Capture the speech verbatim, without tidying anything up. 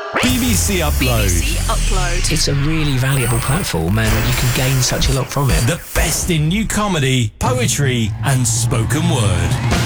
B B C Upload. B B C Upload. It's a really valuable platform and you can gain such a lot from it. The best in new comedy, poetry and spoken word.